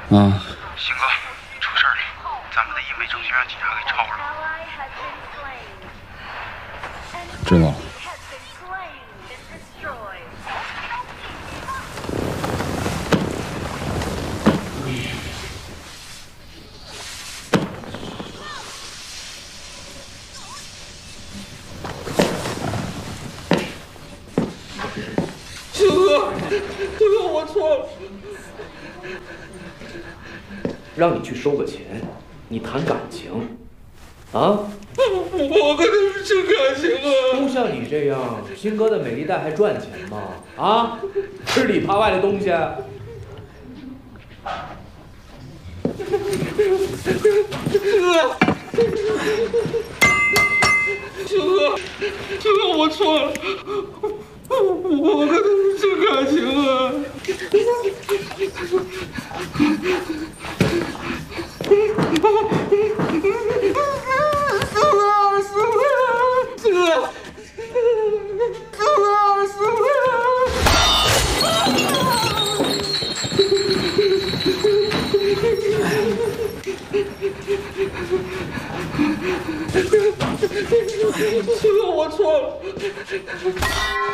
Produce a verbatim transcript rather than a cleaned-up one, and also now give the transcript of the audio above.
啊， 鑫哥，出事了，咱们的印伪证据让警察给抄了。 知道了。 鑫哥，鑫哥，我错了。 让你去收个钱，你谈感情，啊？ 我跟他是真感情啊！ 都像你这样，鑫哥的美丽贷还赚钱吗？啊？吃里扒外的东西。 哥，鑫哥，鑫哥，我错了。 我跟他是真感情啊！师傅，师傅，师傅，师傅，师傅，我错了。